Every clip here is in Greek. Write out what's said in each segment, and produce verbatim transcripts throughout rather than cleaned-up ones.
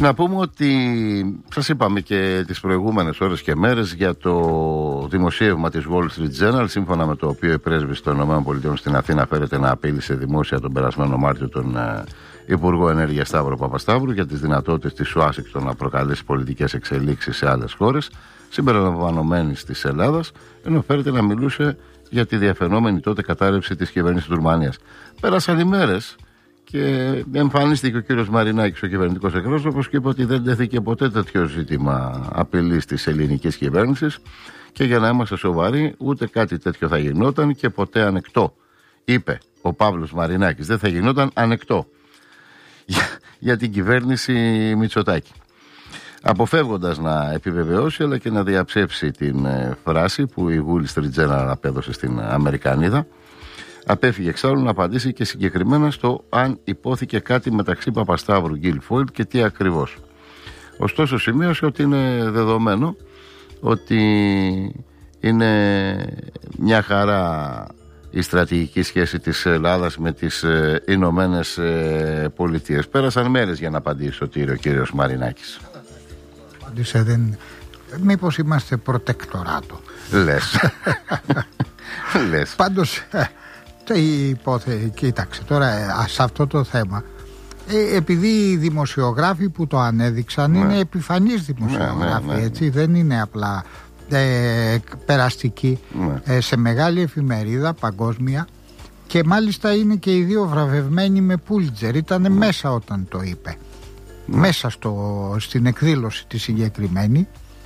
Να πούμε ότι σας είπαμε και τις προηγούμενες ώρες και μέρες για το δημοσίευμα της Wall Street Journal, σύμφωνα με το οποίο η πρέσβης των ΗΠΑ στην Αθήνα φέρεται να απείλησε δημόσια τον περασμένο Μάρτιο τον ε, Υπουργό Ενέργειας Σταύρο Παπασταύρου για τις δυνατότητες της Ουάσιγκτον να προκαλέσει πολιτικές εξελίξεις σε άλλες χώρες, συμπεριλαμβανομένης της Ελλάδας, ενώ φέρεται να μιλούσε για τη διαφαινόμενη τότε κατάρρευση της κυβέρνησης της Ρουμανίας. Πέρασαν οι μέρες και εμφανίστηκε ο κύριος Μαρινάκης, ο κυβερνητικός εκπρόσωπος, και είπε ότι δεν τέθηκε ποτέ τέτοιο ζήτημα απειλής της ελληνικής κυβέρνησης και για να είμαστε σοβαροί, ούτε κάτι τέτοιο θα γινόταν και ποτέ ανεκτό. Είπε ο Παύλος Μαρινάκης, δεν θα γινόταν ανεκτό για, για την κυβέρνηση Μητσοτάκη. Αποφεύγοντας να επιβεβαιώσει αλλά και να διαψεύσει την ε, φράση που η Wall Street Journal απέδωσε στην Αμερικανίδα, απέφυγε εξάλλου να απαντήσει και συγκεκριμένα στο αν υπόθηκε κάτι μεταξύ Παπασταύρου, Γκίλφοιλ και τι ακριβώς. Ωστόσο σημείωσε ότι είναι δεδομένο ότι είναι μια χαρά η στρατηγική σχέση της Ελλάδας με τις ε, Ηνωμένες ε, Πολιτείες. Πέρασαν μέρες για να απαντήσει ο κύριος Μαρινάκης. Απάντησε, δεν... Μήπως είμαστε προτεκτοράτο. Λες. Λες. Πάντως η υπόθεση, κοίταξε τώρα σε αυτό το θέμα, ε, επειδή οι δημοσιογράφοι που το ανέδειξαν, ναι, είναι επιφανείς δημοσιογράφοι, ναι, ναι, ναι, έτσι, δεν είναι απλά ε, περαστικοί, ναι, ε, σε μεγάλη εφημερίδα παγκόσμια, και μάλιστα είναι και οι δύο βραβευμένοι με Πούλιτζερ, ήταν, ναι, μέσα όταν το είπε, ναι, μέσα στο, στην εκδήλωση τη συγκεκριμένη,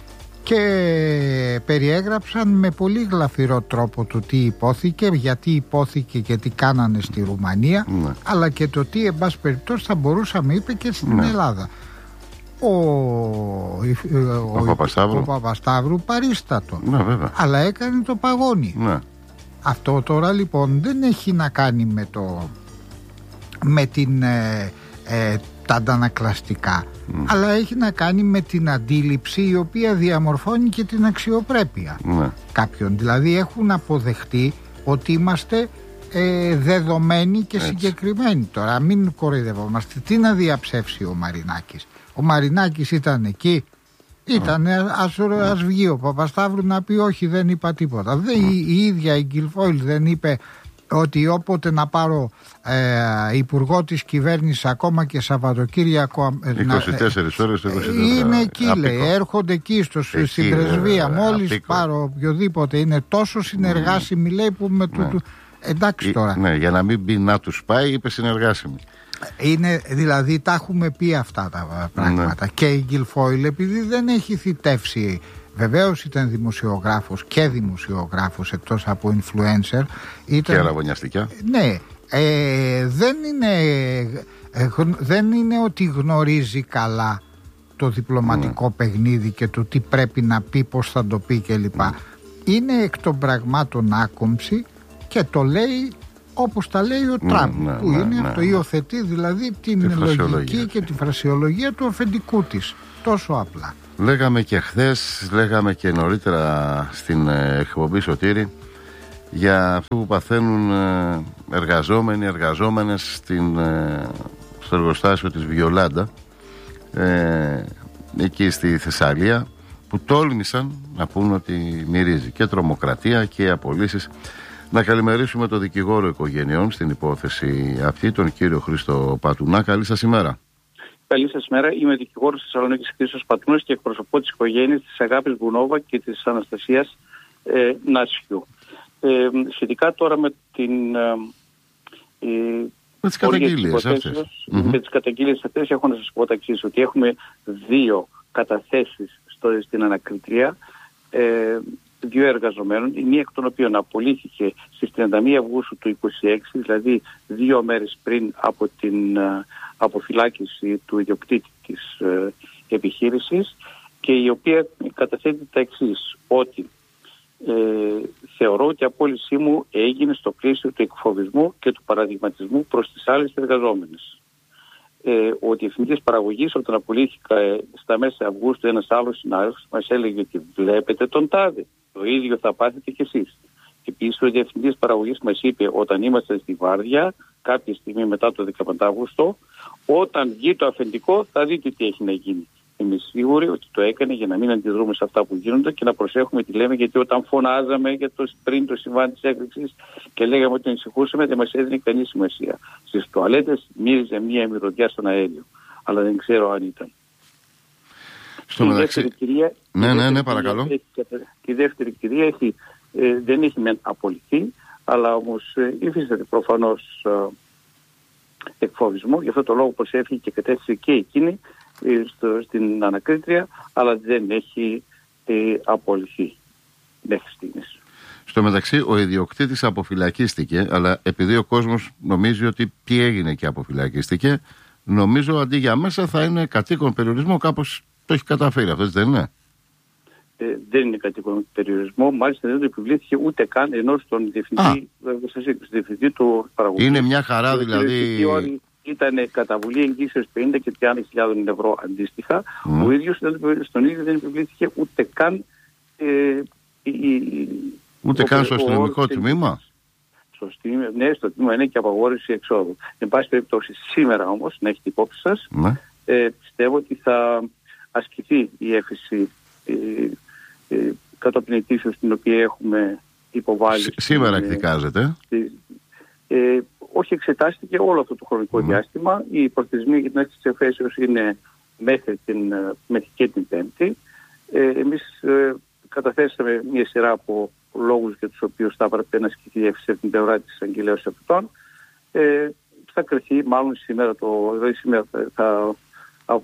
και περιέγραψαν με πολύ γλαφυρό τρόπο το τι υπόθηκε, γιατί υπόθηκε και τι κάνανε στη Ρουμανία, ναι, αλλά και το τι εν πάση περιπτώσει θα μπορούσαμε, είπε, και στην, ναι, Ελλάδα. Ο, ο, ο, ο, Παπασταύρου. ο Παπασταύρου παρίστατο, ναι, βέβαια, αλλά έκανε το παγόνι, ναι. Αυτό τώρα λοιπόν δεν έχει να κάνει με το με την ε, ε, τα αντανακλαστικά, mm. αλλά έχει να κάνει με την αντίληψη η οποία διαμορφώνει και την αξιοπρέπεια, mm. κάποιον. Δηλαδή έχουν αποδεχτεί ότι είμαστε ε, δεδομένοι και έτσι συγκεκριμένοι. Τώρα μην κοροϊδευόμαστε. Τι να διαψεύσει ο Μαρινάκης? Ο Μαρινάκης ήταν εκεί, ήταν, mm. ας, ας βγει ο Παπασταύρου να πει όχι, δεν είπα τίποτα. Mm. Δεν, η, η ίδια η Γκίλφοιλ δεν είπε ότι όποτε να πάρω ε, υπουργό της κυβέρνησης, ακόμα και Σαββατοκύριακο, είκοσι τέσσερις ώρες είναι εκεί, απίκο. Λέει, έρχονται εκεί, στο, εκεί στην πρεσβεία, μόλις απίκο. Πάρω οποιοδήποτε, είναι τόσο συνεργάσιμοι, λέει, που με ναι. του, εντάξει τώρα. Ναι, για να μην πει να τους πάει, είπε συνεργάσιμοι. Είναι, δηλαδή τα έχουμε πει αυτά τα πράγματα, ναι. Και η Γκίλφοιλ, επειδή δεν έχει θητεύσει, βεβαίως ήταν δημοσιογράφος και δημοσιογράφος εκτός από influencer, ήταν, και αραβωνιαστικά. Ναι, ε, δεν είναι ε, δεν είναι ότι γνωρίζει καλά το διπλωματικό, ναι, παιχνίδι και το τι πρέπει να πει, πώς θα το πει κλπ. Ναι. Είναι εκ των πραγμάτων άκομψη και το λέει όπως τα λέει ο Τραμπ, ναι, ναι, που ναι, είναι ναι, αυτό, ναι. Υιοθετεί δηλαδή την τη λογική και τη φρασιολογία του αφεντικού της, τόσο απλά. Λέγαμε και χθες, λέγαμε και νωρίτερα στην εκπομπή, Σωτήρη, για αυτό που παθαίνουν εργαζόμενοι, εργαζόμενες στην, στο εργοστάσιο της Βιολάντα, ε, εκεί στη Θεσσαλία, που τόλμησαν να πούν ότι μυρίζει και τρομοκρατία και απολύσεις. Να καλημερίσουμε τον δικηγόρο οικογενειών στην υπόθεση αυτή, τον κύριο Χρήστο Πατουνά. Καλή σας ημέρα. Καλή σας ημέρα. Είμαι δικηγόρος της Θεσσαλονίκης Χρήστος Πατούνας και εκπροσωπώ τις οικογένειες της Αγάπης Μπουνόβα και της Αναστασίας ε, Νάσιου. Ε, σχετικά τώρα με την... Ε, με τις καταγγείλειες αυτές. Mm-hmm. Με τις καταγγείλειες αυτές έχω να σας πω τα εξής, ότι έχουμε δύο καταθέσεις στο, στην ανακριτρία, ε, δύο εργαζομένων, η μία εκ των οποίων απολύθηκε στις τριάντα μία Αυγούστου του είκοσι έξι, δηλαδή δύο μέρες πριν από την uh, αποφυλάκηση του ιδιοκτήτη της uh, επιχείρησης, και η οποία καταθέτει τα εξής, ότι ε, θεωρώ ότι η απόλυσή μου έγινε στο πλαίσιο του εκφοβισμού και του παραδειγματισμού προς τις άλλες εργαζόμενες. Ε, ότι η ευθυντής παραγωγής, όταν απολύθηκα ε, στα μέσα Αυγούστου, ένας άλλος συνάδελφος μας έλεγε ότι βλέπετε τον τάδε, το ίδιο θα πάθετε κι εσείς. Και επίσης ο διευθυντής παραγωγής μας είπε, όταν ήμασταν στη βάρδια, κάποια στιγμή μετά το δεκαπέντε Αύγουστο. Όταν βγει το αφεντικό θα δείτε τι έχει να γίνει. Είμαι σίγουροι ότι το έκανε για να μην αντιδρούμε σε αυτά που γίνονται και να προσέχουμε τι λέμε, γιατί όταν φωνάζαμε για το, πριν το συμβάν της έκρηξης και λέγαμε ότι ανησυχούσαμε, δεν μας έδινε κανεί σημασία. Στις τουαλέτες μύριζε μία μυρωδιά στον αέριο, αλλά δεν ξέρω αν ήταν. Στο μεταξύ... Κυρία, ναι, ναι, ναι, παρακαλώ. Έχει, η δεύτερη κυρία έχει, ε, δεν έχει μεν απολυθεί, αλλά όμως ε, υφίσταται προφανώς ε, εκφοβισμό. Γι' αυτό το λόγο προσέφηκε και κατέθεσε και εκείνη ε, στο, στην ανακρίτρια, αλλά δεν έχει ε, απολυθεί μέχρι στιγμής. Στο μεταξύ, ο ιδιοκτήτης αποφυλακίστηκε, αλλά επειδή ο κόσμος νομίζει ότι τι έγινε και αποφυλακίστηκε, νομίζω αντί για μέσα θα είναι κατοίκον περιορισμό, κάπως το έχει καταφέρει αυτό, δεν είναι? Ε, δεν είναι κατοίκον περιορισμό, μάλιστα δεν το επιβλήθηκε ούτε καν, ενώ στον διευθυντή, διευθυντή του παραγωγού. Είναι μια χαρά δηλαδή. Ήταν καταβολή εγγύσεως πενήντα και τριάντα χιλιάδες ευρώ αντίστοιχα. Mm. Ο ίδιος στον ίδιο δεν επιβλήθηκε ούτε καν. Ε, η, ούτε ο, καν στο αστυνομικό τμήμα. Στο τμήμα, ναι, στο τμήμα είναι και απαγόρευση εξόδου. Εν πάση περιπτώσει, σήμερα όμως, να έχετε υπόψη σας, mm. ε, πιστεύω ότι θα ασκηθεί η έφεση ε, ε, κατόπιν αιτήσεως την οποία έχουμε υποβάλει. Σ, σήμερα εκδικάζεται. Ε, ε, όχι, εξετάστηκε όλο αυτό το χρονικό mm. διάστημα. Η προθεσμία για την άσκηση της εφέσεως είναι μέχρι, την, μέχρι και την Πέμπτη. Ε, εμείς ε, καταθέσαμε μια σειρά από λόγους για τους οποίους θα έπρεπε να ασκηθεί η έφεση από την πλευρά της Αγγελέως Επιτών. Ε, θα κρυθεί μάλλον σήμερα, το, δηλαδή σήμερα θα, θα, θα,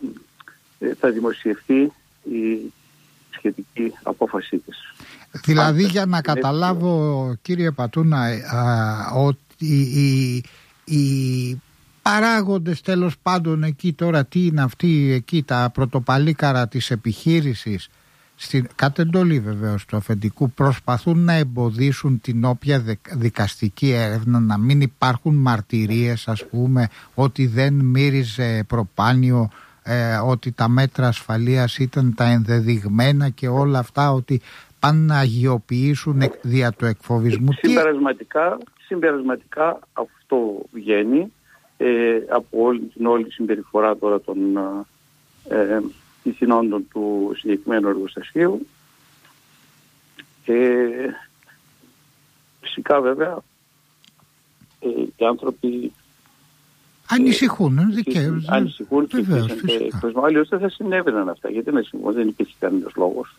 θα δημοσιευτεί η σχετική απόφασή της. Δηλαδή, για να καταλάβω, κύριε Πατούνα, α, ότι οι, οι, οι παράγοντες τέλος πάντων εκεί τώρα, τι είναι αυτοί εκεί τα πρωτοπαλίκαρα της επιχείρησης, στην, κατ' εντολή βεβαίως του αφεντικού, προσπαθούν να εμποδίσουν την όποια δικαστική έρευνα, να μην υπάρχουν μαρτυρίες, ας πούμε, ότι δεν μύριζε προπάνιο, ε, ότι τα μέτρα ασφαλείας ήταν τα ενδεδειγμένα και όλα αυτά, ότι πάνε να αγιοποιήσουν δια του εκφοβισμού. Συμπερασματικά, συμπερασματικά αυτό βγαίνει ε, από όλη την όλη συμπεριφορά τώρα των ε, ηθινόντων του συγκεκριμένου εργοστασίου. Ε, φυσικά βέβαια ε, οι άνθρωποι ανησυχούν, ε, δικαίως. Ανησυχούν και αλλιώς δεν θα συνέβαιναν αυτά. Γιατί να συμβούν, δεν υπήρχε κανένας λόγος.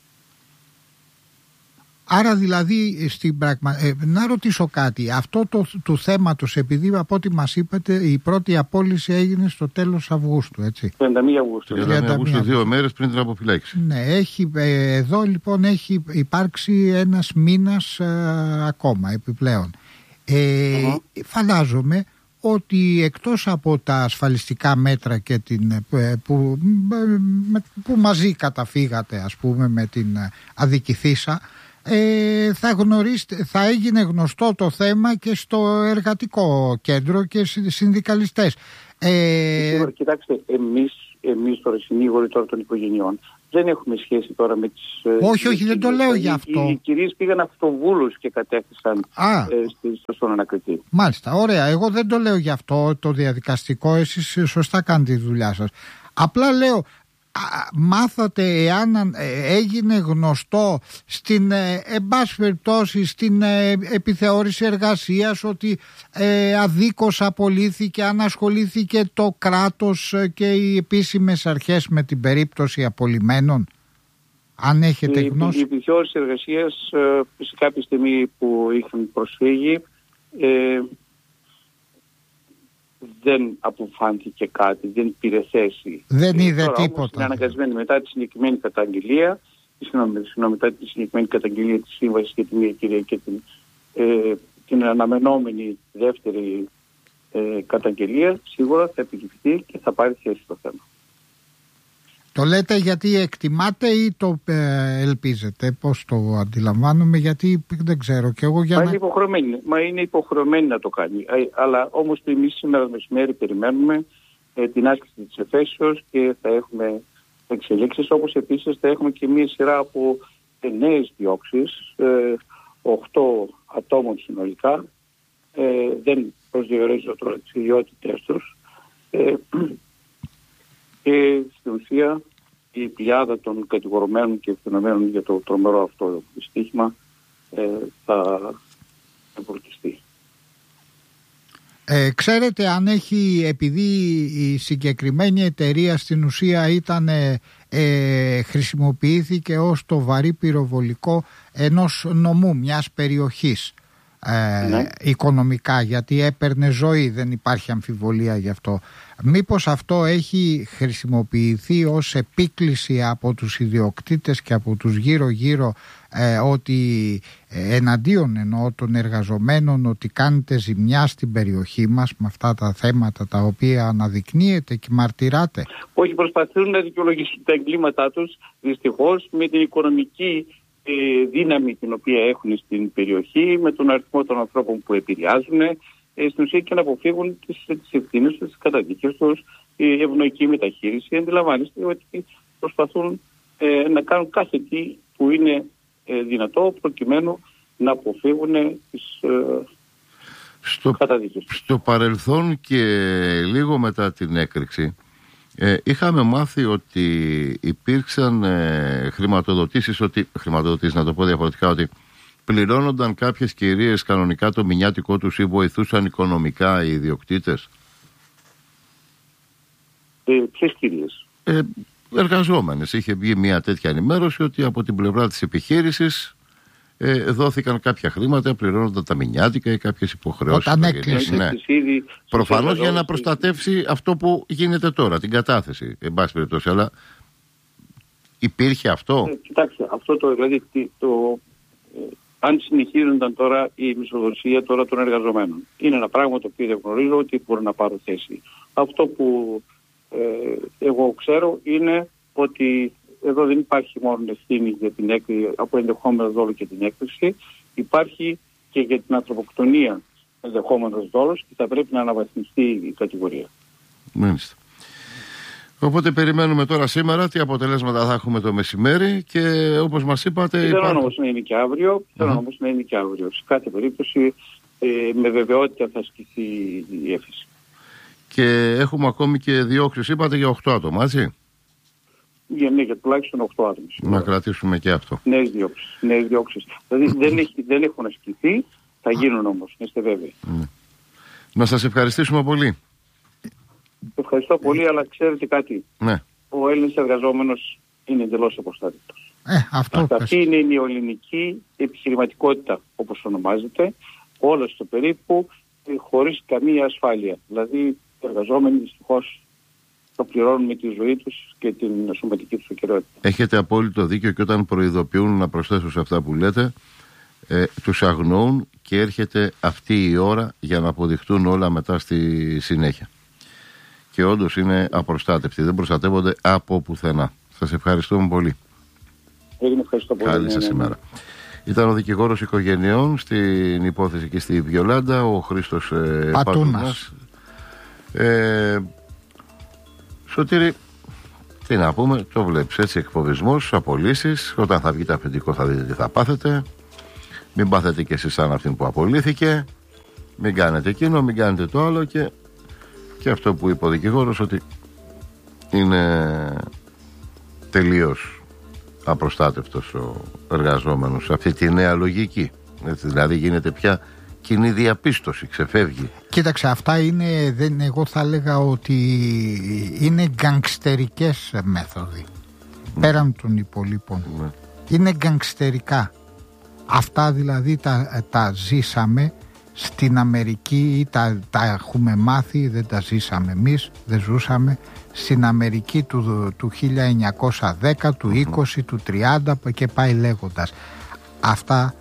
Άρα δηλαδή στην πραγμα... ε, να ρωτήσω κάτι, αυτό το, του θέματος, επειδή από ό,τι μας είπατε η πρώτη απόλυση έγινε στο τέλος Αυγούστου, έτσι. τριάντα μία Αυγούστου. τριάντα μία Αυγούστου, δύο μέρες πριν την αποφυλάκηση. Ναι, έχει, ε, εδώ λοιπόν έχει υπάρξει ένας μήνας ε, ακόμα επιπλέον. Ε, uh-huh. Φαντάζομαι ότι εκτός από τα ασφαλιστικά μέτρα και την, που, που μαζί καταφύγατε, ας πούμε, με την αδικηθήσα, Ε, θα, γνωρίστε, θα έγινε γνωστό το θέμα και στο εργατικό κέντρο και στις συνδικαλιστές. Ε... Κοιτάξτε, εμείς, εμείς τώρα συνήγοροι τώρα των οικογενειών δεν έχουμε σχέση τώρα με τις... Όχι, όχι, δεν το λέω γι' αυτό. Οι, οι κυρίες πήγαν αυτοβούλους και κατέθεσαν ε, στον ανακριτή. Μάλιστα, ωραία. Εγώ δεν το λέω γι' αυτό το διαδικαστικό. Εσείς σωστά κάνετε τη δουλειά σας. Απλά λέω, μάθατε εάν έγινε γνωστό στην ε, εν πάση περιπτώσει στην ε, επιθεώρηση εργασίας ότι ε, αδίκως απολύθηκε, αν ασχολήθηκε το κράτος και οι επίσημες αρχές με την περίπτωση απολυμένων, αν έχετε η, γνώση? Η επιθεώρηση εργασίας ε, σε κάποια στιγμή που είχαν προσφύγει ε, δεν αποφάνθηκε κάτι, δεν πήρε θέση. Δεν είδε τώρα, τίποτα. Είναι αναγκασμένη μετά τη συγκεκριμένη καταγγελία, συγγνώμη, μετά τη συγκεκριμένη καταγγελία της σύμβασης και την μία κυρία και την, ε, την αναμενόμενη δεύτερη ε, καταγγελία, σίγουρα θα επικυφθεί και θα πάρει θέση στο θέμα. Το λέτε γιατί εκτιμάτε ή το ε, ελπίζετε? Πώς το αντιλαμβάνομαι? Γιατί δεν ξέρω και εγώ για μα να... Είναι υποχρεωμένη, μα είναι υποχρεωμένη να το κάνει. Αλλά όμως εμείς σήμερα μεσημέρι περιμένουμε ε, την άσκηση της εφέσεως και θα έχουμε εξελίξεις, όπως επίσης θα έχουμε και μία σειρά από ε, νέες διώξεις, ε, οχτώ ατόμων συνολικά. Ε, δεν προσδιορίζουν τώρα τις ιδιότητες τους ε, και στην ουσία η πλειάδα των κατηγορουμένων και ευθυνωμένων για το τρομερό αυτό δυστύχημα ε, θα εμπορτιστεί. Ε, ξέρετε αν έχει, επειδή η συγκεκριμένη εταιρεία στην ουσία ήταν, ε, χρησιμοποιήθηκε ως το βαρύ πυροβολικό ενός νομού, μιας περιοχής, ε, ναι. οικονομικά, γιατί έπαιρνε ζωή, δεν υπάρχει αμφιβολία γι' αυτό. Μήπως αυτό έχει χρησιμοποιηθεί ως επίκληση από τους ιδιοκτήτες και από τους γύρω γύρω ε, ότι ε, εναντίον εννοώ των εργαζομένων, ότι κάνετε ζημιά στην περιοχή μας με αυτά τα θέματα τα οποία αναδεικνύετε και μαρτυράτε? Όχι, προσπαθούν να δικαιολογήσουν τα εγκλήματά τους δυστυχώς με την οικονομική ε, δύναμη την οποία έχουν στην περιοχή, με τον αριθμό των ανθρώπων που επηρεάζουν, ε, στην ουσία και να αποφύγουν τις, τις ευθύνες τους, τις καταδίκες τους, η ευνοϊκή μεταχείριση. Αντιλαμβάνεστε ότι προσπαθούν ε, να κάνουν κάθε τι που είναι ε, δυνατό προκειμένου να αποφύγουν τις ε, στο, καταδίκες. Στο παρελθόν και λίγο μετά την έκρηξη ε, είχαμε μάθει ότι υπήρξαν ε, χρηματοδοτήσεις, ότι, χρηματοδοτήσεις να το πω διαφορετικά, ότι πληρώνονταν κάποιες κυρίες κανονικά το μηνιάτικό τους ή βοηθούσαν οικονομικά οι ιδιοκτήτες. Ε, ποιες κυρίες? Ε, εργαζόμενες. Είχε βγει μια τέτοια ενημέρωση ότι από την πλευρά της επιχείρησης ε, δόθηκαν κάποια χρήματα, πληρώνονταν τα μηνιάτικα ή κάποιες υποχρεώσεις. Όταν έκλεισε. Ναι. Προφανώς για να προστατεύσει αυτό που γίνεται τώρα, την κατάθεση, εν πάση περιπτώσει. Αλλά υπήρχε αυτό. Ε, κοιτάξτε, αυτό το, δηλαδή, το, ε, αν συνεχίζονταν τώρα η μισθοδοσία τώρα των εργαζομένων, είναι ένα πράγμα το οποίο δεν γνωρίζω ότι μπορώ να πάρω θέση. Αυτό που ε, εγώ ξέρω είναι ότι εδώ δεν υπάρχει μόνο ευθύνη για την έκρηξη, από ενδεχόμενο δόλο και την έκρηξη, υπάρχει και για την ανθρωποκτονία ενδεχόμενος δόλος και θα πρέπει να αναβαθμιστεί η κατηγορία. Μάλιστα. Οπότε περιμένουμε τώρα σήμερα τι αποτελέσματα θα έχουμε το μεσημέρι και όπως μας είπατε... Θέλω υπάρχουν... όμως να είναι και αύριο, θέλω uh-huh. όμως να είναι και αύριο. Σε κάθε περίπτωση ε, με βεβαιότητα θα ασκηθεί η έφεση. Και έχουμε ακόμη και διώξεις, είπατε, για οκτώ άτομα, έτσι? Για, ναι, για τουλάχιστον οκτώ άτομα. Να κρατήσουμε και αυτό. Νέες διώξεις. Νέες διώξεις. Δηλαδή δεν, έχει, δεν έχουν ασκηθεί, θα γίνουν όμως, είστε βέβαιοι. Ναι. Να σας ευχαριστήσουμε πολύ. Ευχαριστώ πολύ, αλλά ξέρετε κάτι. Ναι. Ο Έλληνας εργαζόμενος είναι εντελώς αποστάτητος. Ε, αυτό Αυτή είναι η νεοελληνική επιχειρηματικότητα, όπως ονομάζεται, όλα στο περίπου, χωρίς καμία ασφάλεια. Δηλαδή, οι εργαζόμενοι δυστυχώς θα πληρώνουν με τη ζωή τους και την σωματική τους ακεραιότητα. Έχετε απόλυτο δίκιο και όταν προειδοποιούν, να προσθέσω σε αυτά που λέτε, ε, τους αγνοούν και έρχεται αυτή η ώρα για να αποδειχτούν όλα μετά στη συνέχεια. Και όντως είναι απροστάτευτοι, δεν προστατεύονται από πουθενά. Σας ευχαριστούμε πολύ. Εγώ ευχαριστώ πολύ. Καλή σας ημέρα. Ήταν ο δικηγόρος οικογενειών στην υπόθεση και στη Βιολάντα, ο Χρήστος ε, Πατούνας. Ε, Σωτήρη, τι να πούμε, το βλέπεις έτσι, εκφοβισμός, απολύσεις. Όταν θα βγει το αφεντικό θα δείτε τι θα πάθετε. Μην πάθετε κι εσείς σαν αυτήν που απολύθηκε. Μην κάνετε εκείνο, μην κάνετε το άλλο και... Και αυτό που είπε ο δικηγόρος, ότι είναι τελείως απροστάτευτος ο εργαζόμενος σε αυτή τη νέα λογική. Έτσι, δηλαδή γίνεται πια κοινή διαπίστωση, ξεφεύγει. Κοίταξε, αυτά είναι, δεν, εγώ θα έλεγα ότι είναι γκανγκστερικές μέθοδοι. Mm. Πέραν των υπολείπων. Mm. Είναι γκανγκστερικά. Αυτά δηλαδή τα, τα ζήσαμε στην Αμερική ή τα, τα έχουμε μάθει, δεν τα ζήσαμε εμείς, δεν ζούσαμε στην Αμερική του, του χίλια εννιακόσια δέκα, του είκοσι, του τριάντα και πάει λέγοντας. Αυτά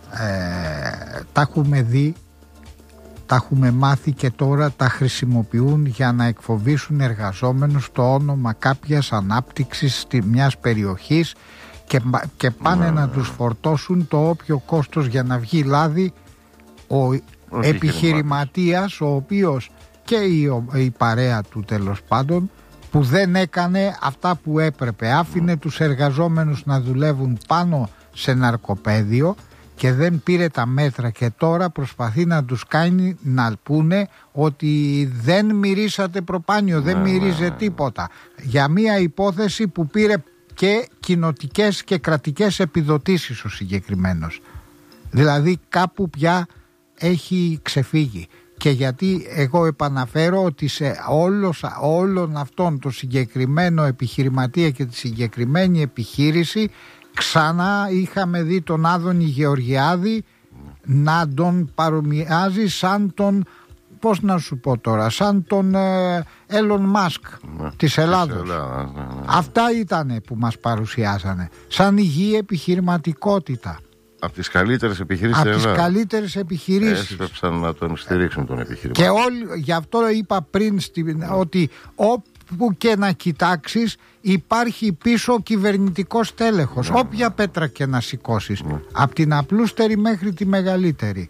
ε, τα έχουμε δει, τα έχουμε μάθει και τώρα τα χρησιμοποιούν για να εκφοβήσουν εργαζόμενους στο όνομα κάποιας ανάπτυξης στη μιας περιοχής και, και πάνε να τους φορτώσουν το όποιο κόστος για να βγει λάδι ο Όχι επιχειρηματίας, ο οποίος και η, η παρέα του τέλος πάντων, που δεν έκανε αυτά που έπρεπε, άφηνε τους εργαζόμενους να δουλεύουν πάνω σε ναρκοπαίδιο και δεν πήρε τα μέτρα και τώρα προσπαθεί να τους κάνει να πούνε ότι δεν μυρίσατε προπάνιο, δεν μυρίζει τίποτα, για μια υπόθεση που πήρε και κοινοτικές και κρατικές επιδοτήσεις ο συγκεκριμένος. Δηλαδή κάπου πια έχει ξεφύγει. Και γιατί εγώ επαναφέρω ότι σε όλος, όλον αυτόν το συγκεκριμένο επιχειρηματία και τη συγκεκριμένη επιχείρηση ξανά είχαμε δει τον Άδωνη Γεωργιάδη να τον παρομοιάζει σαν τον, πώς να σου πω τώρα, σαν τον ε, Elon Musk ναι, της Ελλάδος. Ελλάδα, ναι, ναι. Αυτά ήτανε που μας παρουσιάζανε σαν υγιή επιχειρηματικότητα. Από τις καλύτερες επιχειρήσεις Από τις καλύτερες επιχειρήσεις. Έσπεψαν να τον στηρίξουν τον επιχειρηματή. Και όλοι, γι' αυτό είπα πριν στην, ναι. ότι όπου και να κοιτάξεις υπάρχει πίσω κυβερνητικός τέλεχος. Ναι. Όποια πέτρα και να σηκώσεις. Ναι. Από την απλούστερη μέχρι τη μεγαλύτερη.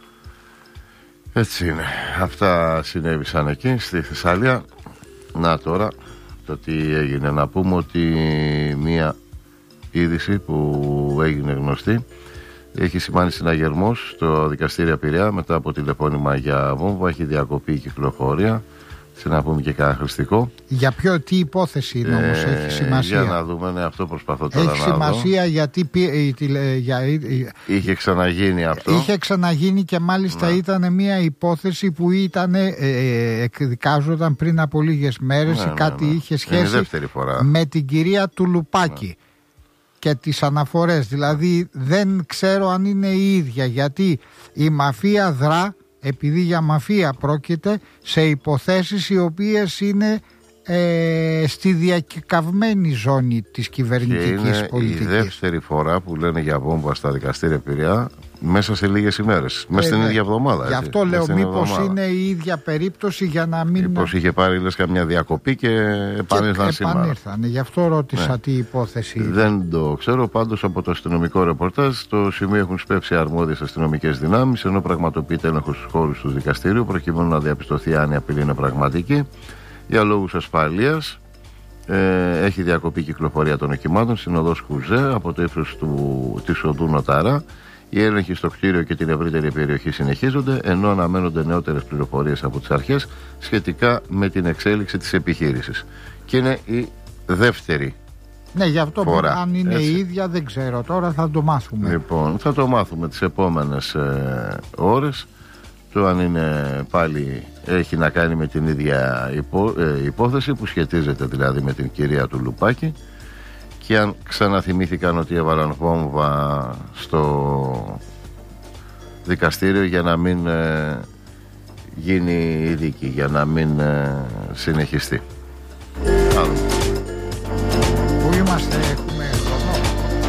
Έτσι είναι. Αυτά συνέβησαν εκεί στη Θεσσαλία. Να τώρα το τι έγινε. Να πούμε ότι μία είδηση που έγινε γνωστή έχει σημάνει συναγερμός στο δικαστήριο Πειραιά μετά από τηλεφώνημα για βόμβα. Έχει διακοπεί η κυκλοφορία. Σε να πούμε και κανένα χρηστικό. Για ποιο, τι υπόθεση είναι όμως, ε, έχει σημασία. Για να δούμε, ναι, αυτό προσπαθώ τώρα έχει να δω. Έχει σημασία γιατί για, είχε ξαναγίνει αυτό. Είχε ξαναγίνει και μάλιστα ναι. ήταν μια υπόθεση που ήταν, ε, εκδικάζονταν πριν από λίγες μέρες. Ναι, κάτι ναι, ναι. είχε σχέση με την κυρία του Λουπάκη. Ναι. Και τις αναφορές, δηλαδή δεν ξέρω αν είναι η ίδια, γιατί η μαφία δρά, επειδή για μαφία πρόκειται, σε υποθέσεις οι οποίες είναι ε, στη διακεκαυμένη ζώνη της κυβερνητικής πολιτικής. Είναι η δεύτερη φορά που λένε για βόμβα στα δικαστήρια Πειραιά μέσα σε λίγες ημέρες, μέσα ε, στην ναι. ίδια εβδομάδα. Γι' αυτό έτσι, λέω μήπως είναι η ίδια περίπτωση για να μην... Μήπως είχε πάρει λες καμιά διακοπή και επανήλθαν σήμερα. Επανήλθαν, γι' αυτό ρώτησα ναι. τι υπόθεση. Δεν το ξέρω, πάντως από το αστυνομικό ρεπορτάζ το σημείο έχουν σπεύσει αρμόδιες αστυνομικές δυνάμεις, ενώ πραγματοποιείται έλεγχος στους χώρους του δικαστηρίου προκειμένου να διαπιστωθεί αν η απειλή είναι πραγματική. Για λόγους ασφαλείας ε, έχει διακοπεί η κυκλοφορία των οχημάτων στην οδό Σκουζέ από το ύψος του, της οδού Νοταρά. Οι έλεγχοι στο κτίριο και την ευρύτερη περιοχή συνεχίζονται, ενώ αναμένονται νεότερες πληροφορίες από τις αρχές σχετικά με την εξέλιξη της επιχείρησης. Και είναι η δεύτερη ναι, γι' αυτό φορά. Αν είναι έτσι. η ίδια δεν ξέρω, τώρα θα το μάθουμε. Λοιπόν, θα το μάθουμε τις επόμενες ε, ώρες. Το αν είναι πάλι έχει να κάνει με την ίδια υπό, ε, υπόθεση που σχετίζεται δηλαδή με την κυρία του Λουπάκη, και αν ξαναθυμήθηκαν ότι έβαλαν βόμβα στο δικαστήριο για να μην ε, γίνει η δίκη, για να μην ε, συνεχιστεί. Πού είμαστε?